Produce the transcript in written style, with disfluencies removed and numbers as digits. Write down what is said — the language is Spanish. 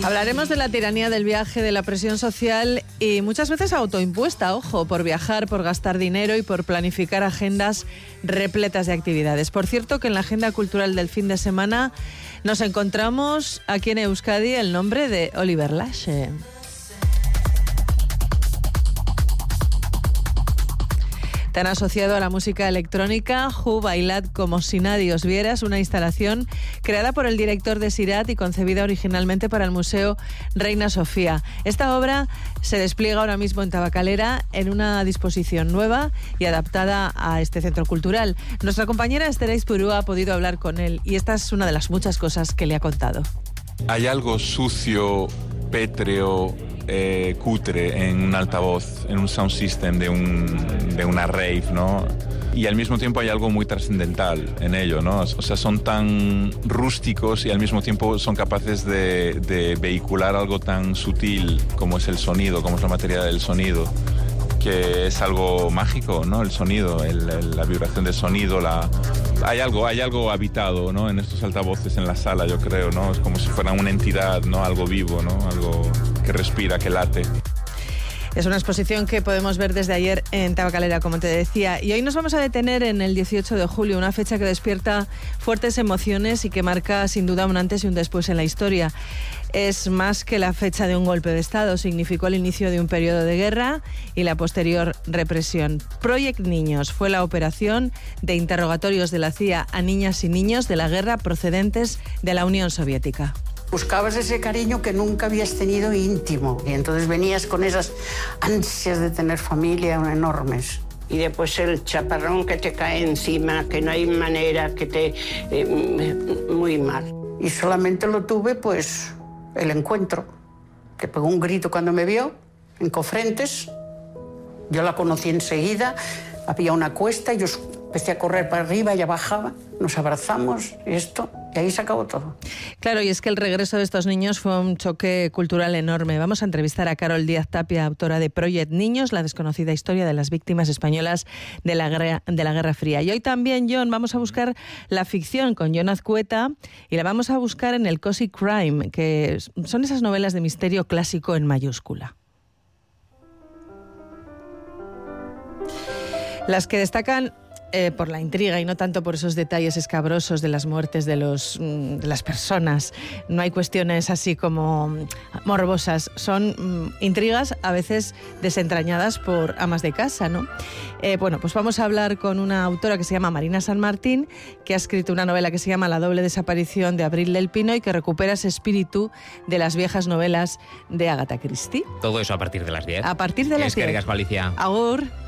Hablaremos de la tiranía del viaje, de la presión social y muchas veces autoimpuesta, ojo, por viajar, por gastar dinero y por planificar agendas repletas de actividades. Por cierto, que en la agenda cultural del fin de semana nos encontramos aquí en Euskadi el nombre de Oliver Lache. Tan asociado a la música electrónica, Ju Bailad como si nadie os viera, es una instalación creada por el director de Sirat y concebida originalmente para el Museo Reina Sofía. Esta obra se despliega ahora mismo en Tabacalera en una disposición nueva y adaptada a este centro cultural. Nuestra compañera Esther Aizpurúa ha podido hablar con él y esta es una de las muchas cosas que le ha contado. Hay algo sucio, pétreo, cutre en un altavoz, en un sound system de una rave, ¿no? Y al mismo tiempo hay algo muy trascendental en ello, ¿no? O sea, son tan rústicos y al mismo tiempo son capaces de vehicular algo tan sutil como es el sonido, como es la materia del sonido, que es algo mágico, ¿no? El sonido, la vibración del sonido, hay algo habitado, ¿no? En estos altavoces en la sala, yo creo, ¿no? Es como si fueran una entidad, ¿no? Algo vivo, ¿no? Algo que respira, que late. Es una exposición que podemos ver desde ayer en Tabacalera, como te decía. Y hoy nos vamos a detener en el 18 de julio, una fecha que despierta fuertes emociones y que marca sin duda un antes y un después en la historia. Es más que la fecha de un golpe de Estado, significó el inicio de un periodo de guerra y la posterior represión. Project Niños fue la operación de interrogatorios de la CIA a niñas y niños de la guerra procedentes de la Unión Soviética. Buscabas ese cariño que nunca habías tenido íntimo y entonces venías con esas ansias de tener familia enormes. Y después el chaparrón que te cae encima, que no hay manera, que te... muy mal. Y solamente lo tuve, pues, el encuentro, que pegó un grito cuando me vio, en Cofrentes. Yo la conocí enseguida, había una cuesta, yo empecé a correr para arriba, ella bajaba, nos abrazamos, y ahí se acabó todo. Claro, y es que el regreso de estos niños fue un choque cultural enorme. Vamos a entrevistar a Carol Díaz Tapia, autora de Project Niños, la desconocida historia de las víctimas españolas de la Guerra Fría. Y hoy también, John, vamos a buscar la ficción con Jon Azcueta y la vamos a buscar en el Cozy Crime, que son esas novelas de misterio clásico en mayúscula. Las que destacan por la intriga y no tanto por esos detalles escabrosos de las muertes de las personas. No hay cuestiones así como morbosas. Son intrigas a veces desentrañadas por amas de casa, ¿no? Bueno, pues vamos a hablar con una autora que se llama Marina San Martín, que ha escrito una novela que se llama La doble desaparición de Abril del Pino y que recupera ese espíritu de las viejas novelas de Agatha Christie. Todo eso a partir de las 10. A partir de las 10. Eskerrik asko, Alicia. Agur.